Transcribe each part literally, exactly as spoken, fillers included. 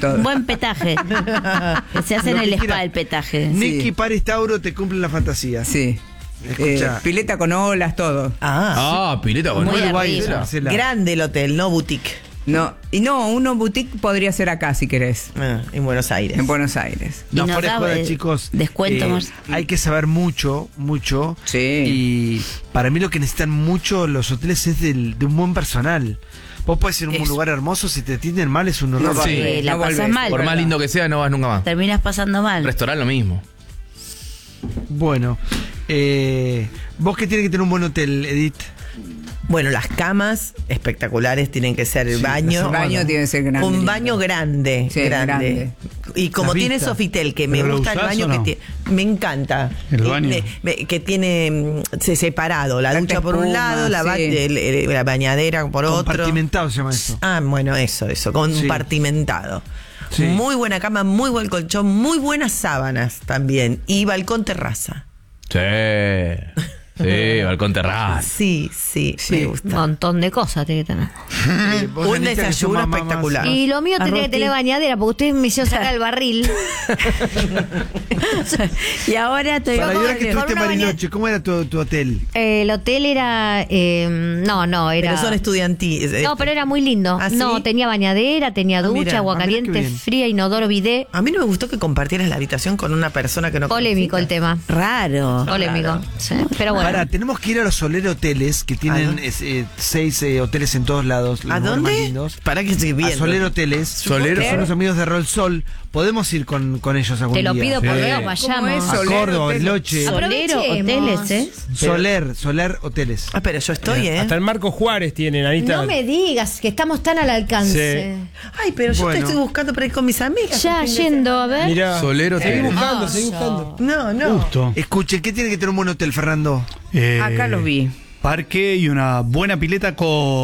todo. Un buen petaje. Que se hace en Lo el que spa quiera. el petaje. Nicky, Sí. Paris, Tauro te cumplen la fantasía. Sí. Escuchá. Eh, pileta con olas, todo. Ah, pileta con Muy Muy guay, arriba. Marcela. Grande el hotel, no boutique. No, y no, uno boutique podría ser acá si querés. Ah, en Buenos Aires. En Buenos Aires. Y No, nos fuera de da, joda, eh, chicos. descuento eh, más. Hay que saber mucho, mucho. Sí. Y para mí lo que necesitan mucho los hoteles es del, de un buen personal. Vos podés ir a un Eso. lugar hermoso, si te atienden mal es un horror. No, Sí. Eh, la no pasás volvés. mal. Por más lindo que sea, no vas nunca más. Terminas pasando mal. Restaurante lo mismo. Bueno, eh, vos que tiene que tener un buen hotel, Edith. Bueno, las camas espectaculares tienen que ser el Sí, baño. El baño tiene que ser grande. Un baño grande, Sí, grande. grande. Y como Las tiene vistas. Sofitel, que me ¿Pero lo gusta el usás baño o no? que tiene, me encanta. ¿El Y baño? me- me- que tiene mm, se- separado, la Tanta ducha por un espuma, lado, la, ba- sí. el- el- la bañadera por otro. Compartimentado se llama eso. Ah, bueno, eso, eso, compartimentado. Sí. Muy buena cama, muy buen colchón, muy buenas sábanas también. Y balcón terraza. Sí. Sí, balcón terraza. Sí, sí, me Un gusta. montón de cosas tiene que tener. Eh, vos, Un Anita, que sos desayuno mamá más- espectacular. Y lo mío tendría que Arroz, tener sí. bañadera, porque ustedes me hicieron sacar el barril. Y ahora estoy Para ayudar que con tuviste una baña- Bariloche, ¿cómo era tu, tu hotel? Eh, el hotel era. eh, no, no, era. Pero son estudiantiles. No, pero era muy lindo. ¿Ah, sí? No, tenía bañadera, tenía Ah, ducha, mira, agua ah, mira qué caliente, bien. fría, inodoro, bidet. A mí no me gustó que compartieras la habitación con una persona que no Polémico el conocías. tema. Raro. Polémico. Raro. Sí, pero bueno. Para, tenemos que ir a los Soler Hoteles, que ¿A tienen dónde? es, eh, seis eh, hoteles en todos lados. los ¿A lugares más dónde? lindos. Para que estoy A viendo. Soler Hoteles. Solero. Son los amigos de Rol Sol. Podemos ir con, con ellos algún Te lo día. pido por Sí. Dios, ¿Cómo vayamos. es? A Soler Córdoba, Hotel. Bariloche. Solero hoteles, ¿eh? Soler, Soler Hoteles. Ah, pero yo estoy, ¿eh? Hasta el Marco Juárez tienen, Anita. No me digas que estamos tan al alcance. Ay, pero yo Bueno. te estoy buscando para ir con mis amigas. Ya el fin de yendo, a ver. Mirá. Solero Seguí Hotel. buscando, Hermoso. seguí buscando. semana. No, no. Justo. Escuchen, ¿qué tiene que tener un buen hotel, Fernando? Eh, Acá los vi. Parque y una buena pileta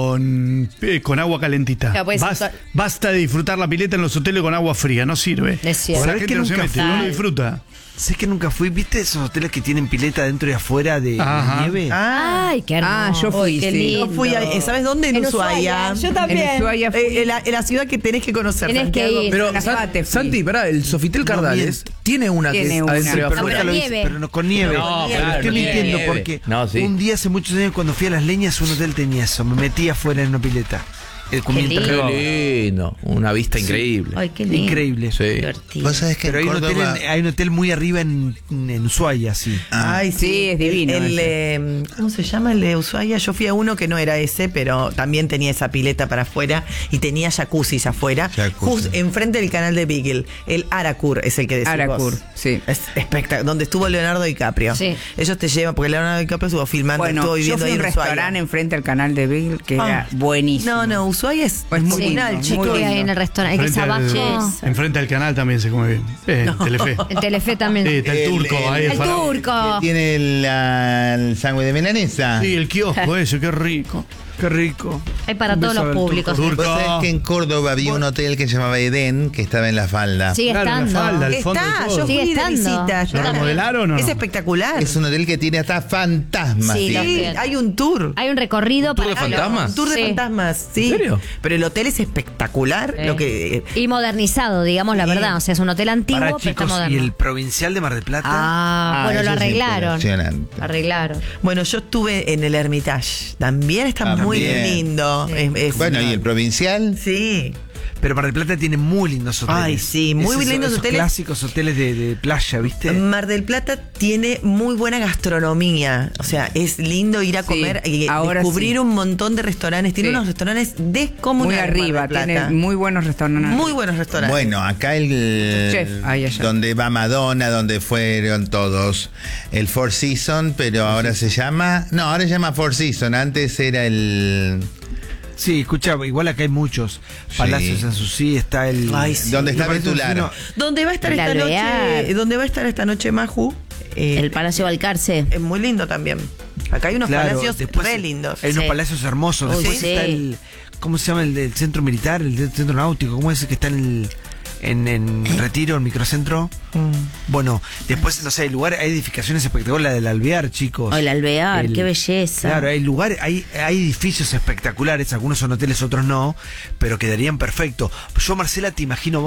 con, eh, con agua calentita. Ya, pues, Bas- so- basta de disfrutar la pileta en los hoteles con agua fría, no sirve. Es cierto. Porque la ¿Sabés gente que no se nunca mete, fui? no lo disfruta. Sé que nunca fui. ¿Viste esos hoteles que tienen pileta dentro y afuera de, de Ajá. nieve? Ah, Ay, qué hermoso. Ah, yo fui, qué sí. lindo. yo fui a, ¿sabes dónde? En, En Ushuaia. Ushuaia. Yo también. En Ushuaia fui. Eh, en, la, en la ciudad que tenés que conocer. Tenés que Santiago. ir. Pero, La San- Fate fui. Santi, pará, el Sofitel Cardales miento. tiene una que Tiene es una. adentro y Sí, pero afuera. nunca lo hice, nieve. pero no con nieve. No, Pero claro, estoy no tiene mintiendo nieve. porque No, sí. un día hace muchos años cuando fui a Las Leñas un hotel tenía eso. Me metí afuera en una pileta. Eh, con Qué mientras lindo. grababa. Qué lindo. Una vista increíble. Ay, qué lindo. Increíble. Sí. Divertido. Vos sabés que Pero hay en un, hotel Córdoba... en- hay un hotel muy arriba en, en Ushuaia, sí. Ay, sí, Sí, es divino El, ese. eh, ¿cómo se llama el de Ushuaia? Yo fui a uno que no era ese, pero también tenía esa pileta para afuera y tenía jacuzzis afuera. Jacuzzi. Justo enfrente del canal de Beagle. El Aracur es el que decís Aracur, vos. sí. Es espectacular. Donde estuvo Leonardo DiCaprio. Sí. Ellos te llevan, porque Leonardo DiCaprio estuvo filmando, Bueno, estuvo yo viviendo fui a ahí un en Ushuaia. restaurante enfrente al canal de Bill que Ah. era buenísimo. No, no, Ushuaia es Pues muy comunal, lindo, chicos. muy Estuve ahí lindo. en el restaurante, que es Enfrente al- abajo. enfrente al canal también se come bien. Eh, en Telefe. En Telefe también. Sí, está el, El- turco el- ahí. El faraón. turco. Tiene el, ah, el sándwich de milanesa. Sí, el kiosco ese, qué rico. Qué rico. Hay para Un todos beso los al públicos. turco. Vos sabés que en Córdoba había un hotel que se llamaba Edén, que estaba en la falda. Sigue Claro, la estando. falda, el fondo Está, de todo. yo fui Sigue de estando. visita. yo ¿Lo también. remodelaron o no? Es espectacular. Es un hotel que tiene hasta fantasmas. Sí, digamos. también. hay un tour. Hay un recorrido ¿Un tour para de fantasmas? Un tour de Sí. fantasmas, sí. ¿En serio? Pero el hotel es espectacular. Sí. Lo que, Y modernizado, digamos la Sí. verdad. O sea, es un hotel antiguo, Para pero está chicos, moderno. y el provincial de Mar del Plata. Ah, Ah, bueno, lo eso es arreglaron. impresionante. Lo arreglaron. bueno, yo estuve en el Hermitage. También está Ah, muy también. lindo. Sí. Es- es- Bueno, ¿y el provincial? Sí. Pero Mar del Plata tiene muy lindos hoteles. Ay, sí, muy Esos- lindos esos hoteles. clásicos hoteles de, de playa, ¿viste? Mar del Plata tiene muy buena gastronomía. O sea, es lindo ir a Sí, comer y ahora descubrir sí. un montón de restaurantes. Tiene Sí. unos restaurantes Muy descomunales. arriba, Mar del tiene Plata. muy buenos restaurantes. Muy buenos restaurantes. Bueno, acá el Chef, ahí allá. donde va Madonna, donde fueron todos, el Four Seasons, pero ahora se llama, no, ahora se llama Four Seasons, antes era el Sí, escucha, igual acá hay muchos. Palacio Sí. Sanssouci, está el. Ay, sí. donde está Me parece un Betular. fino- ¿Dónde va a estar El esta Alvear. noche? ¿Dónde va a estar esta noche Maju? Eh, El Palacio Balcarce. es muy lindo también. Acá hay unos Claro, palacios después re lindos. Hay unos Sí. palacios hermosos. Uy, Después sí. está el. ¿Cómo se llama el del centro militar? El del centro náutico. ¿Cómo es el que está en el. En, en Retiro, en Microcentro? Mm. Bueno, después, no sé, hay lugares, hay edificaciones espectaculares, la del Alvear, chicos. Oh, el Alvear, El- qué belleza. Claro, hay lugares, hay, hay edificios espectaculares, algunos son hoteles, otros no, pero quedarían perfectos. Yo, Marcela, te imagino